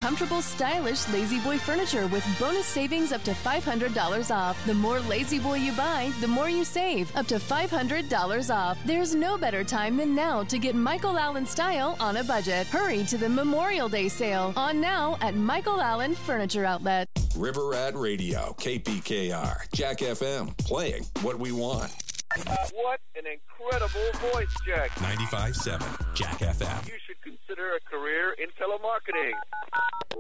comfortable, stylish La-Z-Boy furniture with bonus savings up to $500 off. The more La-Z-Boy you buy, the more you save, up to $500 off. There's no better time than now to get Michael Allen style on a budget. Hurry to the Memorial Day sale, on now at Michael Allen Furniture Outlet. River Rat Radio, KPKR, Jack FM, playing what we want. What an incredible voice, Jack. 95.7, Jack FM. You should consider a career in telemarketing.